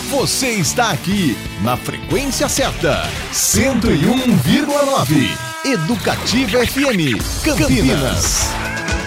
Você está aqui na frequência certa, 101,9. Educativa FM Campinas.